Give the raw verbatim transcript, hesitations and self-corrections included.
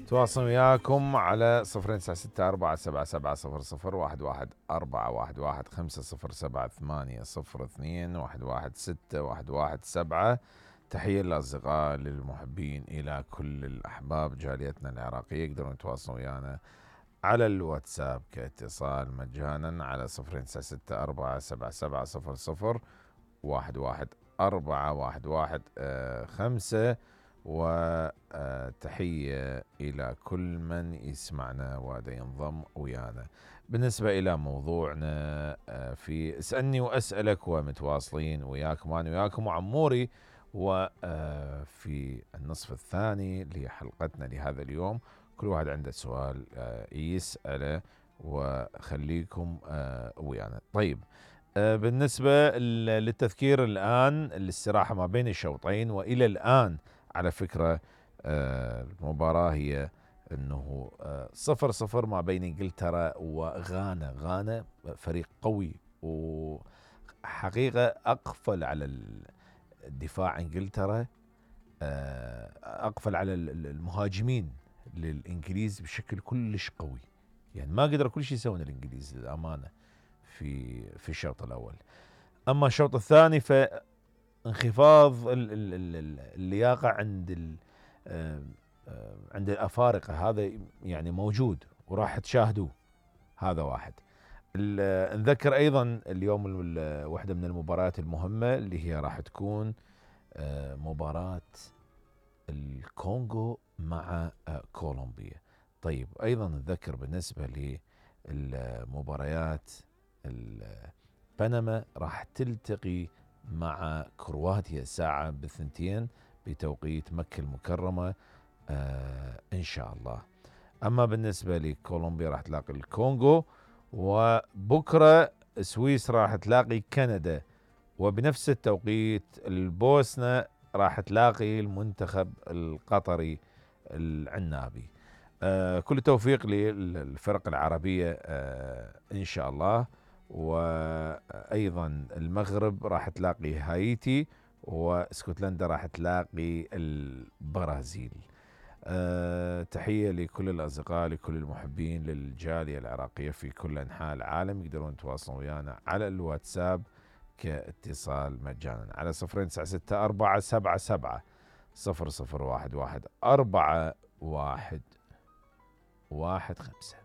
تواصل وياكم على صفرين تسعة ستة أربعة سبعة سبعة صفر صفر واحد واحد أربعة واحد واحد خمسة صفر سبعة ثمانية صفر اثنين واحد واحد ستة واحد واحد سبعة. تحية للأصدقاء للمحبين إلى كل الأحباب جاليتنا العراقية يقدرون يتواصلوا ويانا على الواتساب كاتصال مجانا على صفرين تسعة ستة أربعة سبعة سبعة صفر صفر واحد واحد أربعة واحد واحد خمسة. وتحية إلى كل من يسمعنا ودا ينضم ويانا. بالنسبة إلى موضوعنا في اسألني وأسألك ومتواصلين وياكم أنا وياكم وعموري، وفي النصف الثاني لحلقتنا لهذا اليوم كل واحد عنده سؤال يسأله وخليكم ويانا. طيب، بالنسبة للتذكير الآن الاستراحة ما بين الشوطين، وإلى الآن على فكرة المباراة هي أنه صفر صفر ما بين إنجلترا وغانا. غانا فريق قوي وحقيقة أقفل على الدفاع إنجلترا، أقفل على المهاجمين للإنجليز بشكل كلش قوي. يعني ما قدر كل شيء يسوون الإنجليز للأمانة في في الشوط الأول. أما الشوط الثاني فانخفاض اللياقة عند عند الأفارقة، هذا يعني موجود وراح تشاهدوه. هذا واحد. نذكر أيضا اليوم واحدة من المباريات المهمة اللي هي راح تكون مباراة الكونغو مع كولومبيا. طيب، أيضا نذكر بالنسبة للمباريات بنما راح تلتقي مع كرواتيا الساعة بالثنتين بتوقيت مكة المكرمة آه إن شاء الله. أما بالنسبة لكولومبيا راح تلاقي الكونغو، وبكرة سويسرا راح تلاقي كندا، وبنفس التوقيت البوسنة راح تلاقي المنتخب القطري العنابي. آه كل التوفيق للفرق العربية آه إن شاء الله. وأيضا المغرب راح تلاقي هايتي، واسكتلندا راح تلاقي البرازيل. أه تحية لكل الأصدقاء لكل المحبين للجالية العراقية في كل أنحاء العالم يقدرون يتواصلوا ويانا على الواتساب كاتصال مجانا على صفرين تسعة ستة أربعة سبعة سبعة صفر صفر واحد واحد أربعة واحد واحد خمسة.